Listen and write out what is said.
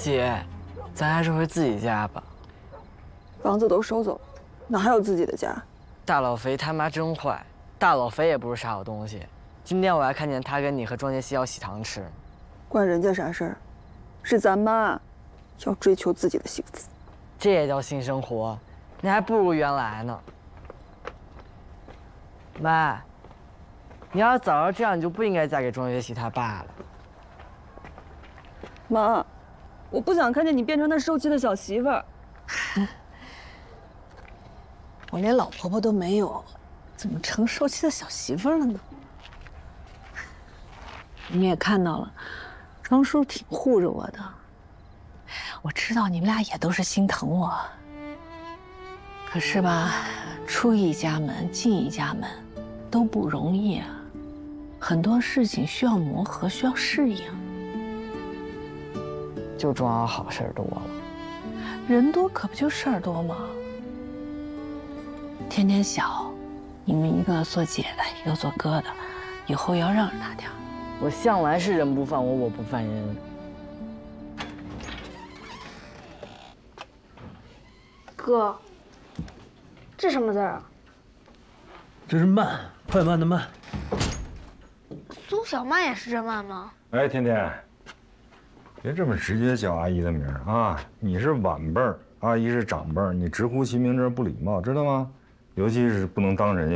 姐，咱还是回自己家吧。 房子都收走了，哪还有自己的家？ 大老肥他妈真坏，大老肥也不是啥好东西。今天我还看见他跟你和庄杰西要喜糖吃， 关人家啥事儿？是咱妈要追求自己的幸福。 这也叫新生活？你还不如原来呢。妈，你要是早知道这样，你就不应该嫁给庄杰西他爸了。 妈，我不想看见你变成那受气的小媳妇儿。 我连老婆婆都没有，怎么成受气的小媳妇儿了呢？你也看到了，庄叔挺护着我的。我知道你们俩也都是心疼我，可是吧，出一家门进一家门，都不容易啊。很多事情需要磨合，需要适应。 就庄要好事儿多了， 人多可不就事儿多吗？天天小，你们一个做姐的，一个做哥的，以后要让着他点。 我向来是人不犯我，我不犯人。 哥，这什么字啊？ 这是慢，快慢的慢。 苏小曼也是这慢吗？ 哎，天天，别这么直接叫阿姨的名啊！你是晚辈儿，阿姨是长辈儿，你直呼其名这不礼貌，知道吗？尤其是不能当人家